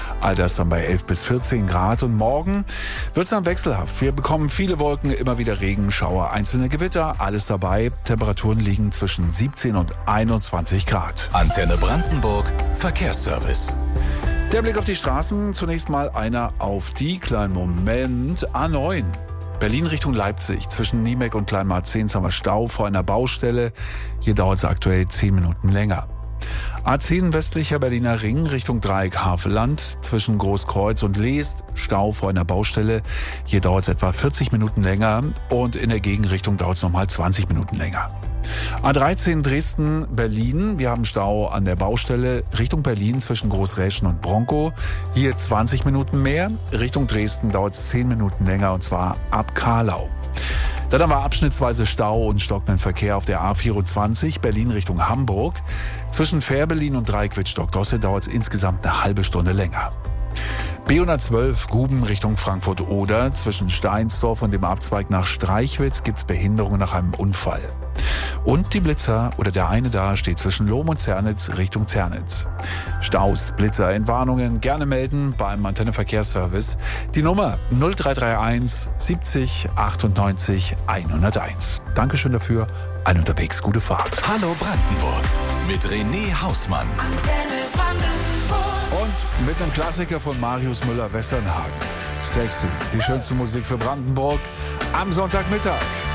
All das dann bei 11 bis 14 Grad. Und morgen wird es dann wechselhaft. Wir bekommen viele Wolken, immer wieder Regen, Schauer, einzelne Gewitter, alles dabei. Temperaturen liegen zwischen 17 und 21 Grad. Antenne Brandenburg Verkehrsservice. Der Blick auf die Straßen, zunächst mal einer auf die, kleinen Moment, A9. Berlin Richtung Leipzig, zwischen Niemek und Kleinmarzehns haben wir Stau vor einer Baustelle. Hier dauert es aktuell 10 Minuten länger. A10 westlicher Berliner Ring Richtung Dreieck Havelland, zwischen Großkreuz und Leest, Stau vor einer Baustelle. Hier dauert es etwa 40 Minuten länger und in der Gegenrichtung dauert es nochmal 20 Minuten länger. A13 Dresden-Berlin. Wir haben Stau an der Baustelle Richtung Berlin zwischen Großräschen und Bronkow. Hier 20 Minuten mehr. Richtung Dresden dauert es 10 Minuten länger und zwar ab Karlau. Dann haben wir abschnittsweise Stau und stockenden Verkehr auf der A24 Berlin Richtung Hamburg. Zwischen Fährberlin und Dreikwitz-Stockdosse dauert es insgesamt eine halbe Stunde länger. B112 Guben Richtung Frankfurt-Oder. Zwischen Steinsdorf und dem Abzweig nach Streichwitz gibt es Behinderungen nach einem Unfall. Und die Blitzer oder der eine da steht zwischen Lohm und Zernitz Richtung Zernitz. Staus, Blitzer, Entwarnungen gerne melden beim Antenne Verkehrsservice. Die Nummer 0331 70 98 101. Dankeschön dafür. Allen unterwegs gute Fahrt. Hallo Brandenburg mit René Hausmann. Antenne Brandenburg. Und mit einem Klassiker von Marius Müller-Westernhagen. Sexy, die schönste Musik für Brandenburg am Sonntagmittag.